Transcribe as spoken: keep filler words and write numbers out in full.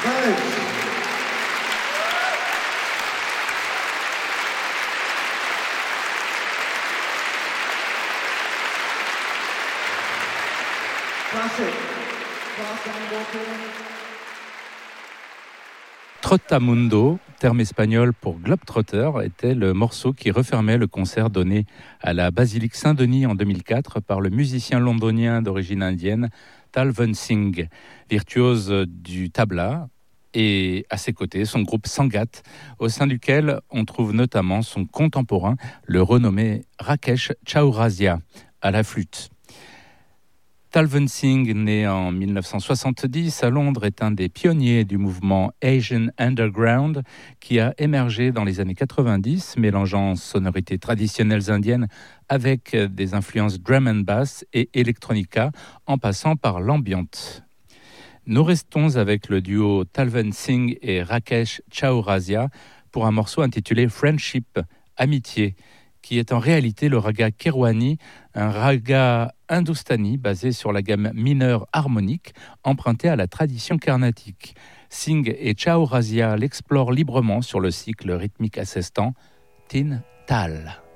Trotamundo, terme espagnol pour globetrotter, était le morceau qui refermait le concert donné à la basilique Saint-Denis en deux mille quatre par le musicien londonien d'origine indienne Talvin Singh, virtuose du tabla, et à ses côtés son groupe Sangat, au sein duquel on trouve notamment son contemporain, le renommé Rakesh Chaurasia, à la flûte. Talvin Singh, né en dix-neuf cent soixante-dix à Londres, est un des pionniers du mouvement Asian Underground qui a émergé dans les années quatre-vingt-dix, mélangeant sonorités traditionnelles indiennes avec des influences drum and bass et electronica, en passant par l'ambient. Nous restons avec le duo Talvin Singh et Rakesh Chaurasia pour un morceau intitulé Friendship, Amitié, qui est en réalité le raga Kirwani, un raga hindustani basé sur la gamme mineure harmonique empruntée à la tradition carnatique. Singh et Chaurasia l'explorent librement sur le cycle rythmique assistant Tin Tal.